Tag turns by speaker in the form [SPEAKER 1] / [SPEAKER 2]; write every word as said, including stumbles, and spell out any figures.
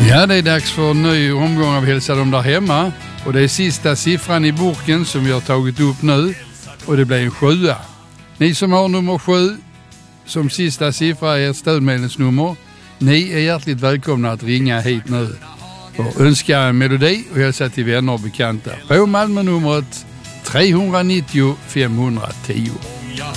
[SPEAKER 1] Ja, det är dags för en ny omgång av Hälsa dem där hemma. Och det är sista siffran i burken som vi har tagit upp nu. Och det blir en sjua. Ni som har nummer sju som sista siffra är ert stödmedelsnummer. Ni är hjärtligt välkomna att ringa hit nu. Och önska en melodi och hälsa till vänner och bekanta. På Malmö-numret tre nio noll fem ett noll.